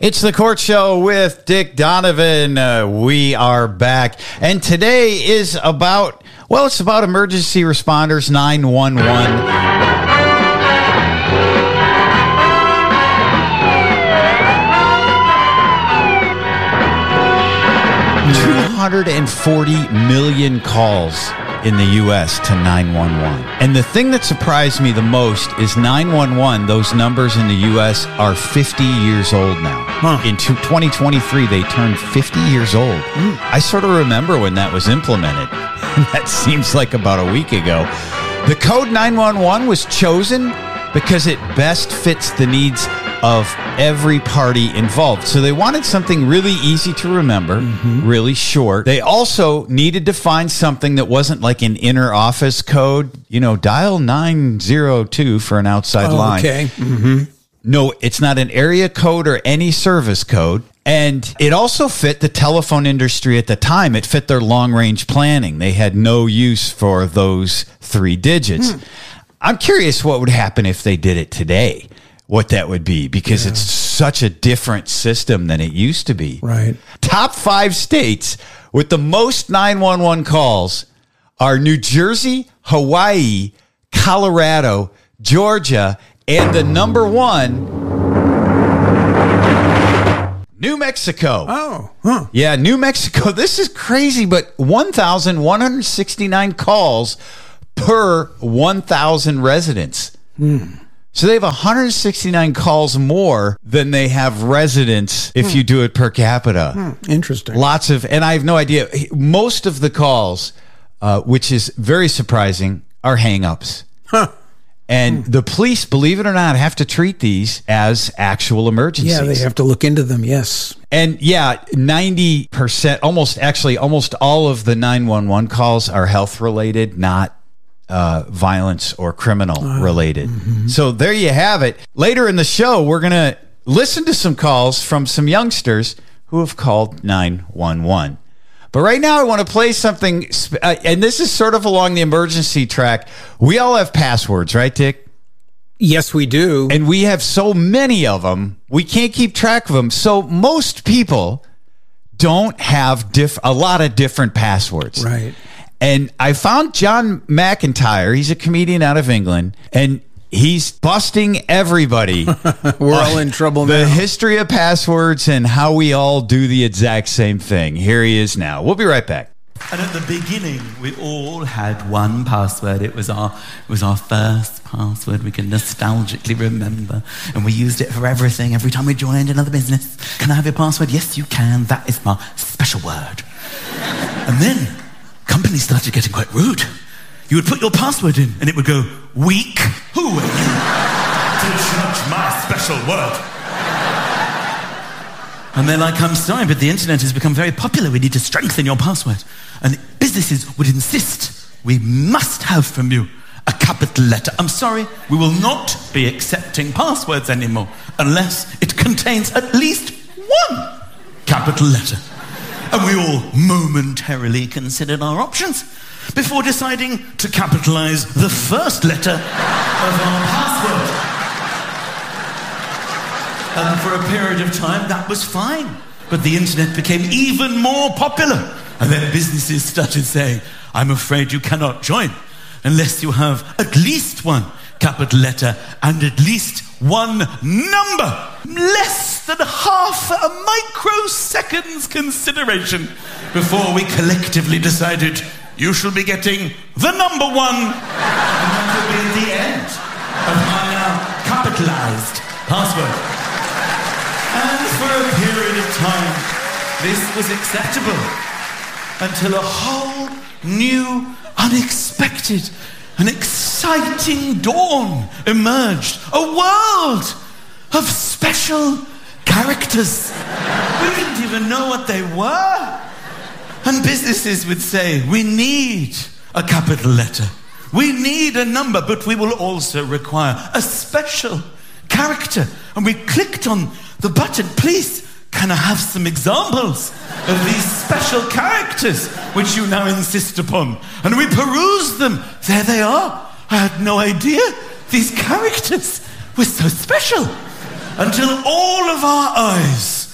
It's the Court Show with Dick Donovan. We are back. And today is about, well, it's about emergency responders, 911. 240 million calls in the U.S. to 911. And the thing that surprised me the most is 911, those numbers in the U.S. are 50 years old now. In 2023, they turned 50 years old. I sort of remember when that was implemented. That seems like about a week ago. The code 911 was chosen because it best fits the needs of every party involved. So they wanted something really easy to remember, really short. They also needed to find something that wasn't like an inner office code, you know, dial 902 for an outside line. Okay. No, it's not an area code or any service code. And it also fit the telephone industry at the time. It fit their long-range planning. They had no use for those 3 digits. I'm curious what would happen if they did it today, what that would be, because it's such a different system than it used to be. Right. Top 5 states with the most 911 calls are New Jersey, Hawaii, Colorado, Georgia, and the number 1, New Mexico. Yeah, New Mexico. This is crazy, but 1,169 calls per 1,000 residents. So they have 169 calls more than they have residents if you do it per capita. Interesting. Lots of, and I have no idea. Most of the calls, which is very surprising, are hang-ups. And the police, believe it or not, have to treat these as actual emergencies. Yeah, they have to look into them, yes. And yeah, 90%, almost all of the 911 calls are health-related, not violence or criminal related. So there you have it. Later in the show, we're going to listen to some calls from some youngsters who have called 911. But right now, I want to play something, and this is sort of along the emergency track. We all have passwords, right, Dick? Yes, we do. And we have so many of them, we can't keep track of them. So most people don't have a lot of different passwords. Right. And I found John McIntyre. He's a comedian out of England, and he's busting everybody. We're all in trouble now. The history of passwords and how we all do the exact same thing. Here he is now. We'll be right back. And at the beginning, we all had one password. It was our first password we can nostalgically remember. And we used it for everything. Every time we joined another business. Can I have your password? Yes, you can. That is my special word. And then companies started getting quite rude. You would put your password in, and it would go, weak. Who are you to judge my special word? And they're like, I'm sorry, but the internet has become very popular. We need to strengthen your password. And businesses would insist, we must have from you a capital letter. I'm sorry, we will not be accepting passwords anymore unless it contains at least one capital letter. And we all momentarily considered our options before deciding to capitalize the first letter of our password. And for a period of time, that was fine. But the internet became even more popular. And then businesses started saying, I'm afraid you cannot join unless you have at least one capital letter and at least one number. Less than half a microsecond's consideration before we collectively decided you shall be getting the number 1. And that will be the end of my now capitalized password. And for a period of time, this was acceptable until a whole new, unexpected, and exciting dawn emerged. A world of special characters. We didn't even know what they were. And businesses would say, we need a capital letter. We need a number, but we will also require a special character. And we clicked on the button, please, can I have some examples of these special characters which you now insist upon? And we perused them. There they are. I had no idea these characters were so special until all of our eyes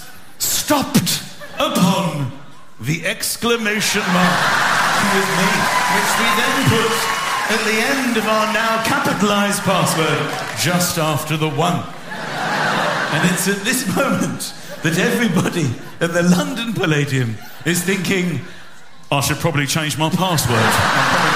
stopped upon the exclamation mark with me, which we then put at the end of our now capitalized password just after the 1. And it's at this moment that everybody at the London Palladium is thinking, I should probably change my password.